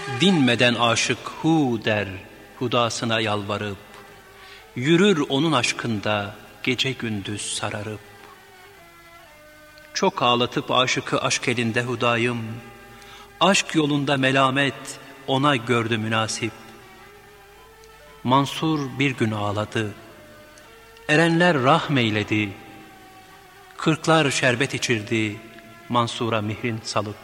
Dinmeden aşık hu der hudasına yalvarıp, yürür onun aşkında gece gündüz sararıp. Çok ağlatıp aşıkı aşk elinde hudayım, aşk yolunda melamet ona gördü münasip. Mansur bir gün ağladı, erenler rahmeyledi, kırklar şerbet içirdi Mansur'a mihrin salıp.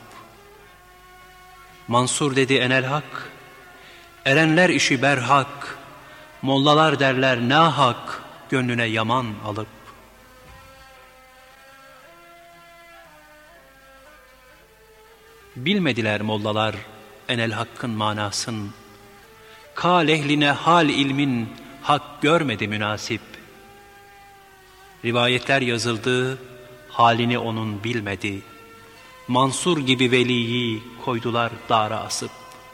Mansur dedi enel hak, erenler işi berhak, mollalar derler ne hak, gönlüne yaman alıp. Bilmediler mollalar enel hakkın manasın, kâl ehline hal ilmin hak görmedi münasip. Rivayetler yazıldı, halini onun bilmedi. Mansur gibi veliyi koydular dara asıp.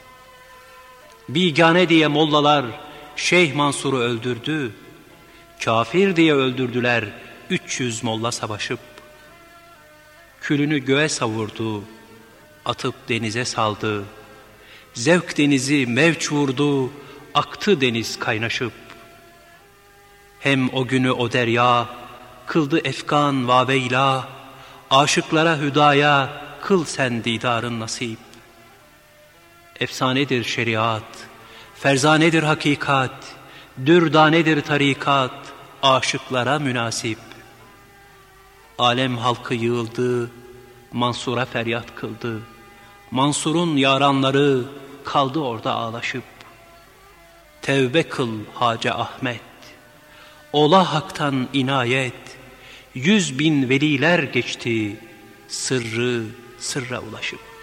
Bigane diye mollalar Şeyh Mansur'u öldürdü. Kafir diye öldürdüler 300 molla savaşıp. Külünü göğe savurdu, atıp denize saldı. Zevk denizi mevç vurdu, aktı deniz kaynaşıp. Hem o günü o derya kıldı efkan vaveyla, aşıklara hüdaya kıl sen didarın nasip. Efsanedir şeriat, ferzanedir hakikat, dürdanedir tarikat, aşıklara münasip. Alem halkı yığıldı, Mansur'a feryat kıldı. Mansur'un yaranları kaldı orada ağlaşıp. Tevbe kıl Hacı Ahmet, ola haktan inayet, 100.000 veliler geçti sırra ulaşıp.